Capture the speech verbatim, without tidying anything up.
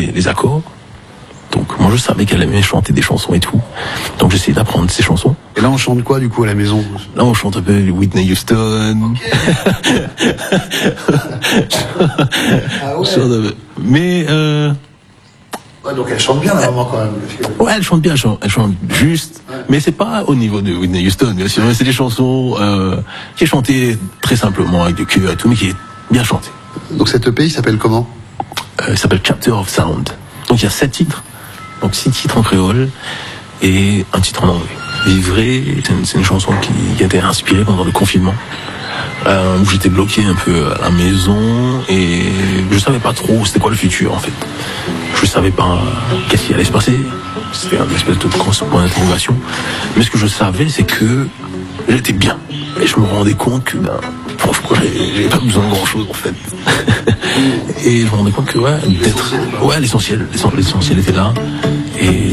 les, les accords. Donc moi je savais qu'elle aimait chanter des chansons et tout. Donc j'essayais d'apprendre ses chansons. Et là on chante quoi du coup à la maison? Là on chante un peu Whitney Houston. Okay. Ah ouais. Mais euh... ouais, donc elle chante bien la maman quand même. Que... Ouais, elle chante bien, elle chante, elle chante juste. Ouais. Mais c'est pas au niveau de Whitney Houston, bien sûr. C'est des chansons euh, qui est chantée très simplement avec du cœur et tout, mais qui est bien chantée. Donc cet E P il s'appelle comment? euh, Il s'appelle Chapter of Sound. Donc il y a sept titres. Donc six titres en créole et un titre en anglais. Vivre, c'est une, c'est une chanson qui, qui a été inspirée pendant le confinement, euh, où j'étais bloqué un peu à la maison et je savais pas trop c'était quoi le futur en fait. Je savais pas qu'est-ce qui allait se passer. C'était un espèce de point d'interrogation. Mais ce que je savais, c'est que j'étais bien. Et je me rendais compte que ben, franchement, j'avais pas besoin de grand chose en fait. Et je me rendais compte que ouais, d'être, ouais, l'essentiel, l'essentiel était là. Et